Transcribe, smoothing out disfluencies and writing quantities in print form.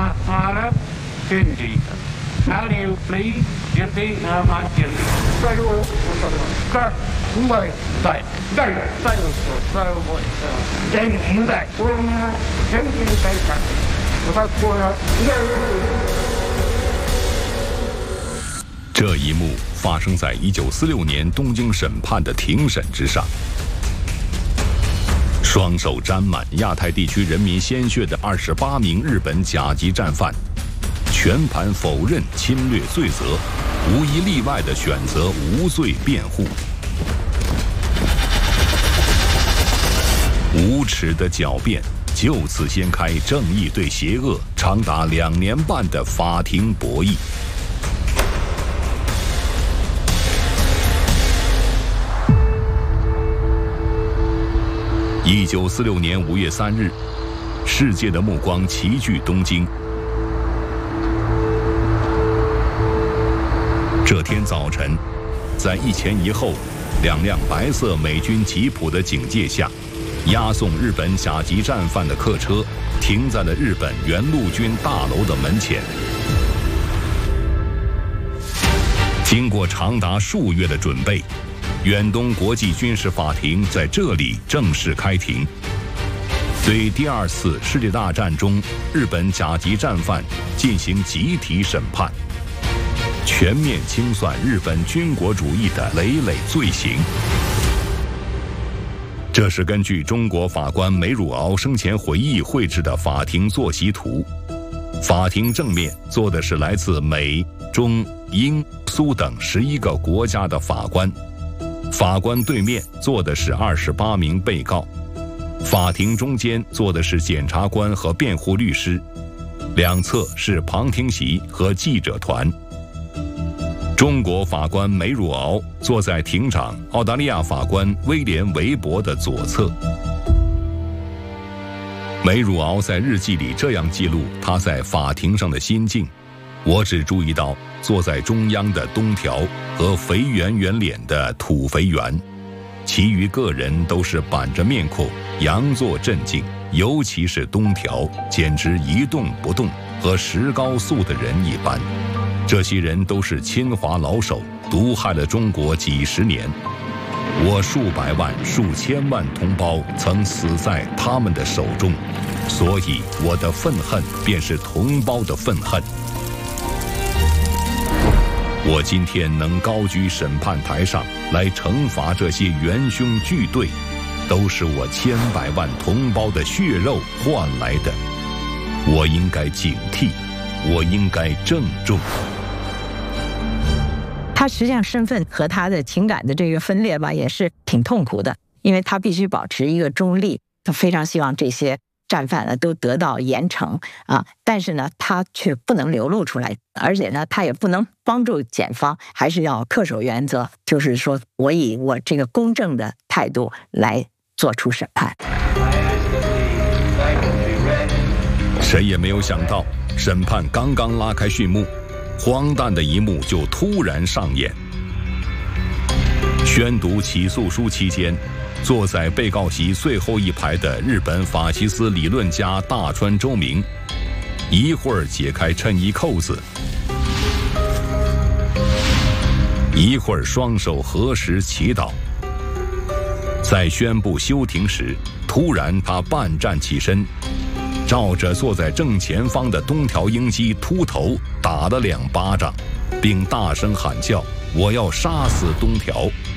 Mahara Hindi. Now you please get the Namakili. 这一幕发生在1946年东京审判的庭审之上。双手沾满亚太地区人民鲜血的28名日本甲级战犯，全盘否认侵略罪责，无一例外地选择无罪辩护。无耻的狡辩就此掀开正义对邪恶长达2年半的法庭博弈。1946年5月3日，世界的目光齐聚东京。这天早晨，在一前一后2辆白色美军吉普的警戒下，押送日本甲级战犯的客车停在了日本原陆军大楼的门前。经过长达数月的准备，远东国际军事法庭在这里正式开庭，对第2次世界大战中日本甲级战犯进行集体审判，全面清算日本军国主义的累累罪行。这是根据中国法官梅汝敖生前回忆绘制的法庭坐席图。法庭正面坐的是来自美、中、英、苏等11个国家的法官，法官对面坐的是28名被告，法庭中间坐的是检察官和辩护律师，两侧是旁听席和记者团。中国法官梅汝敖坐在庭长澳大利亚法官威廉·韦伯的左侧。梅汝敖在日记里这样记录他在法庭上的心境：我只注意到坐在中央的东条和肥圆圆脸的土肥圆，其余个人都是板着面孔，佯作镇静，尤其是东条，简直一动不动，和石膏塑的人一般。这些人都是侵华老手，毒害了中国几十年。我数百万、数千万同胞曾死在他们的手中，所以我的愤恨便是同胞的愤恨。我今天能高居审判台上来惩罚这些元凶巨队，都是我千百万同胞的血肉换来的。我应该警惕，我应该郑重。 他实际上身份和他的情感的这个分裂吧，也是挺痛苦的，因为他必须保持一个中立，他非常希望这些战犯呢都得到严惩啊，但是呢，他却不能流露出来，而且呢，他也不能帮助检方，还是要恪守原则，就是说我以我这个公正的态度来做出审判。 谁也没有想到，审判刚刚拉开序幕，荒诞的一幕就突然上演。宣读起诉书期间，坐在被告席最后一排的日本法西斯理论家大川周明，一会儿解开衬衣扣子，一会儿双手合十祈祷。在宣布休庭时，突然他半站起身，照着坐在正前方的东条英机秃头打了2巴掌，并大声喊叫：“我要杀死东条！”